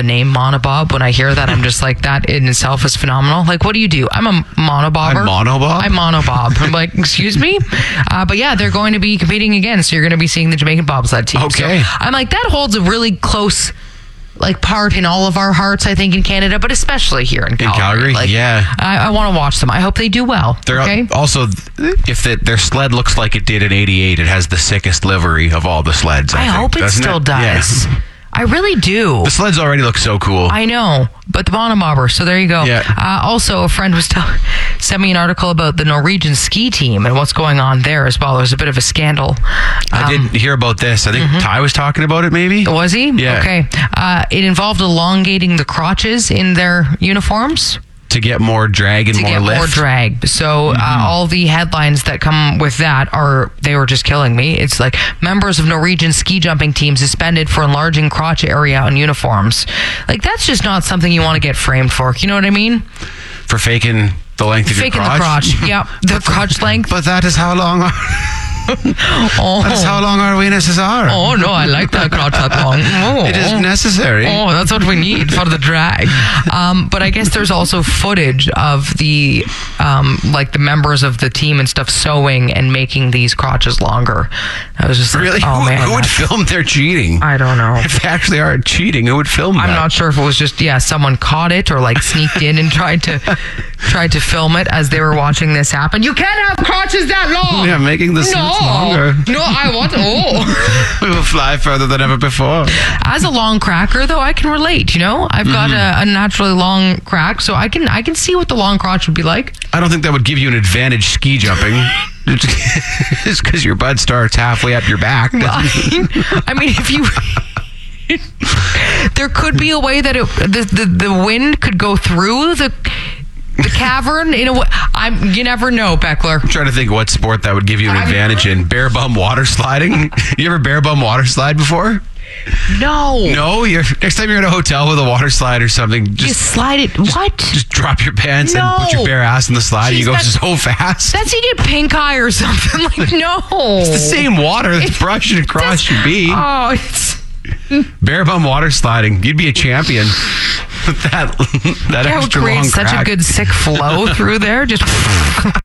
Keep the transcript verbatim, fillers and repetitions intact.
the name monobob. When I hear that, I'm just like, that in itself is phenomenal. Like, what do you do? I'm a monobobber. I'm monobob? I'm monobob. I'm like, excuse me? Uh, but yeah, they're going to be competing again, so you're going to be seeing the Jamaican bobsled team. Okay. So I'm like, that holds a really close like part in all of our hearts, I think, in Canada, but especially here in Calgary. In Calgary, like, yeah. I, I want to watch them. I hope they do well. They're okay? also, if the, their sled looks like it did in eighty-eight, it has the sickest livery of all the sleds. I, I think, hope it still it? does. Yeah. I really do. The sleds already look so cool. I know, but the monomobber, so there you go. Yeah. Uh, also, a friend was tell- sent me an article about the Norwegian ski team and what's going on there as well. There's a bit of a scandal. I Um, did hear about this. I think mm-hmm. Ty was talking about it, maybe? Was he? Yeah. Okay. Uh, it involved elongating the crotches in their uniforms. To get more drag and to more get lift. more drag. So Mm-hmm. uh, all the headlines that come with that are, they were just killing me. It's like, members of Norwegian ski jumping team suspended for enlarging crotch area on uniforms. Like, that's just not something you want to get framed for. You know what I mean? For faking the length of Faking your crotch. the crotch. Yep. The crotch length. But that is how long our, Oh. that is how long our weenuses are. Oh, no, I like that crotch that long. Oh. It is necessary. Oh, that's what we need for the drag. Um, but I guess there's also footage of the, um, like the members of the team and stuff sewing and making these crotches longer. I was just Really? like, oh who, man. who would that's- film their cheating? I don't know. If they actually are cheating, who would film I'm that? not sure if it was just, yeah, someone caught it or like sneaked in and tried to tried to film it as they were watching this happen. You can't have crotches that long. Yeah, making the suits no. longer. No, I want, oh. We will fly further than ever before. As a long cracker, though, I can relate. You know, I've got a, a naturally long crack, so I can I can see what the long crotch would be like. I don't think that would give you an advantage ski jumping. It's because your butt starts halfway up your back. I mean, if you, there could be a way that it, the, the the wind could go through the the cavern in a way. I'm you never know, Beckler. I'm trying to think of what sport that would give you an I'm- advantage in. Bare bum water sliding. You ever bare bum water slide before? No, No. You're, next time you're at a hotel with a water slide or something, you just slide it. What? just drop your pants No. and put your bare ass in the slide. Jeez, and you go that's- so fast. That's you get pink eye or something. Like no, It's the same water that's brushing across your beak. Oh, it's. Bare bum water sliding. You'd be a champion with that that That would extra create long such crack. a good sick flow through there. Just